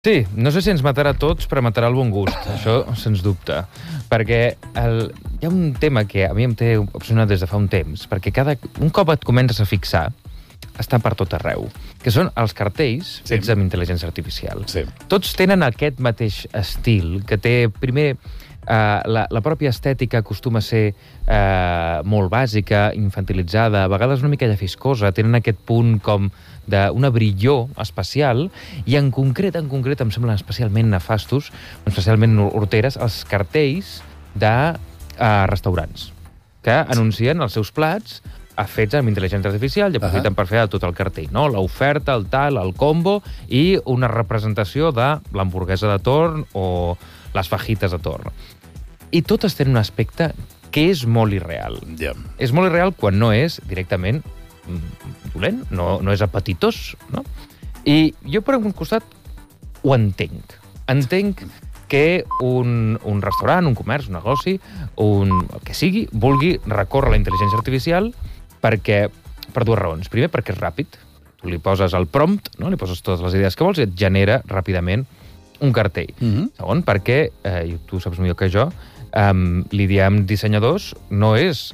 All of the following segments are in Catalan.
Sí, no sé si ens matarà a tots, però matarà el bon gust, això sens dubte. Perquè hi ha un tema que a mi em té obsessionat des de fa un temps, perquè un cop et comences a fixar, està per tot arreu, que són els cartells fets amb intel·ligència artificial. Sí. Tots tenen aquest mateix estil, que té, primer, la pròpia estètica acostuma a ser molt bàsica, infantilitzada, a vegades una mica llafiscosa, tenen aquest punt com d'una brillor espacial, i en concret, em semblen especialment nefastos, especialment horteres, els cartells de restaurants, que anuncien els seus plats fets amb intel·ligència artificial i aprofiten per fer tot el cartell, no? L'oferta, el tal, el combo i una representació de l'hamburguesa de torn o les fajites de torn. I totes tenen un aspecte que és molt irreal. És molt irreal quan no és directament dolent, no és apetitós, no? I jo, per un costat, ho entenc. Entenc que un restaurant, un comerç, un negoci, el que sigui, vulgui recórrer a la intel·ligència artificial per dues raons. Primer, perquè és ràpid. Tu li poses el prompt, no? Li poses totes les idees que vols i et genera ràpidament un cartell. Segon, perquè, i tu saps millor que jo, li diem dissenyadors, no és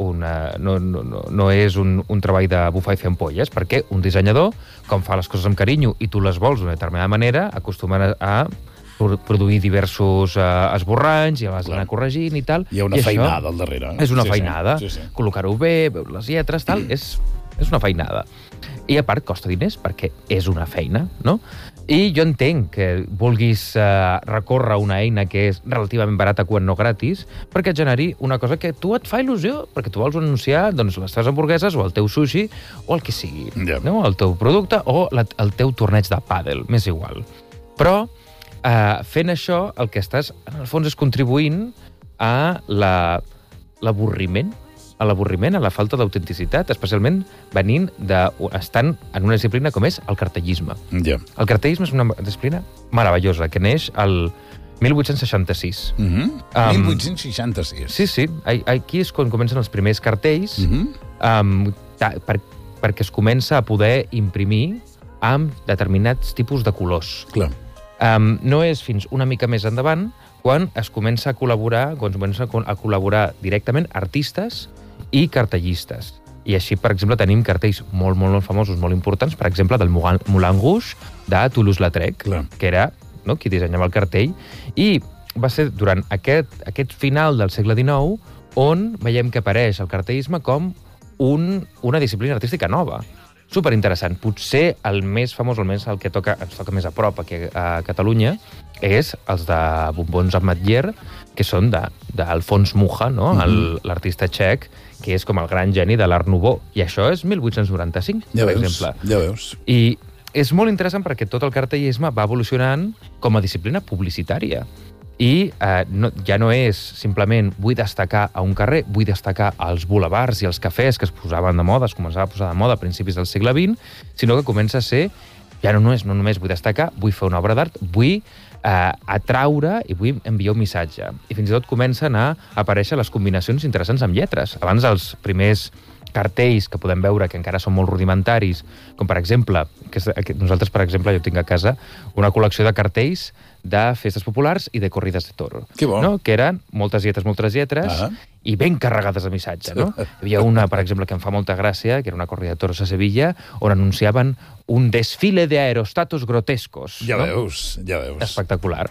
un treball de bufar i fer ampolles, perquè un dissenyador, com fa les coses amb carinyo i tu les vols d'una determinada manera, acostumen a produir diversos esborranys i vas anar corregint i tal. Hi ha una feinada al darrere. És una feinada. Col·locar-ho bé, veure les lletres, tal, és una feinada. I a part costa diners perquè és una feina, no? I jo entenc que vulguis recórrer una eina que és relativament barata quan no gratis perquè et generi una cosa que tu et fa il·lusió, perquè tu vols anunciar les teves hamburgueses o el teu sushi o el que sigui, no? El teu producte o el teu torneig de pàdel, m'és igual. Però fent això el que estàs, en el fons, és contribuint a l'avorriment, a la falta d'autenticitat, especialment estant en una disciplina com és el cartellisme. El cartellisme és una disciplina meravellosa, que neix el 1866. 1866. Sí. Aquí és quan comencen els primers cartells, perquè es comença a poder imprimir amb determinats tipus de colors. Clar. No és fins una mica més endavant quan es comença a col·laborar directament artistes i cartellistes. I així, per exemple, tenim cartells molt, molt, molt famosos, molt importants, per exemple, del Moulin Rouge de Toulouse-Lautrec, que era qui dissenyava el cartell, i va ser durant aquest final del segle XIX on veiem que apareix el cartellisme com una disciplina artística nova. Superinteressant. Potser el més famós, almenys el que ens toca més a prop aquí a Catalunya, és els de Bombons Amatller, que són d'Alfons Mucha, l'artista txec, que és com el gran geni de l'Art Nouveau. I això és 1895, per exemple. Ja veus. I és molt interessant perquè tot el cartellisme va evolucionant com a disciplina publicitària. I ja no és simplement vull destacar a un carrer, vull destacar als bulevards i als cafès que es posaven de moda, es començava a posar de moda a principis del segle XX, sinó que comença a ser, ja no només vull destacar, vull fer una obra d'art, vull atraure i vull enviar un missatge. I fins i tot comencen a aparèixer les combinacions interessants amb lletres. Abans els primers cartells que podem veure que encara són molt rudimentaris, com per exemple, nosaltres, per exemple, jo tinc a casa una col·lecció de cartells de festes populars i de corrides de toro. Que bo. No? Que eren moltes lletres, i ben carregades de missatge. No? Hi havia una, per exemple, que em fa molta gràcia, que era una corrida de toros a Sevilla, on anunciaven un desfile de aerostatos grotescos. Ja veus. Espectacular.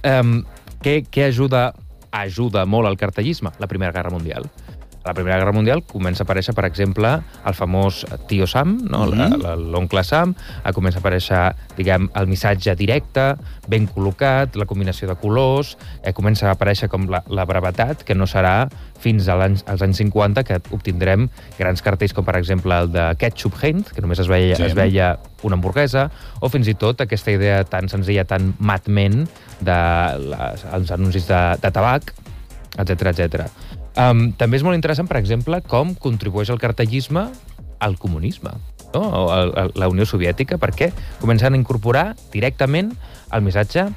Què ajuda molt al cartellisme? La Primera Guerra Mundial. A la Primera Guerra Mundial comença a aparèixer, per exemple, el famós tio Sam, l'oncle Sam, comença a aparèixer, diguem, el missatge directe, ben col·locat, la combinació de colors, comença a aparèixer com la brevetat, que no serà fins als anys 50 que obtindrem grans cartells com, per exemple, el de Ketchup Heinz, que només es veia una hamburguesa, o fins i tot aquesta idea tan senzilla, tan Mad Men, dels anuncis de tabac, etc. També és molt interessant, per exemple, com contribueix el cartellisme al comunisme, o a la Unió Soviètica, perquè comencen a incorporar directament el missatge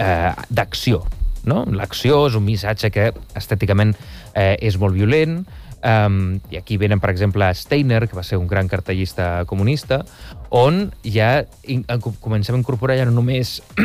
d'acció. L'acció és un missatge que estèticament és molt violent, I aquí venen, per exemple, Steiner, que va ser un gran cartellista comunista, on ja comencem a incorporar ja no només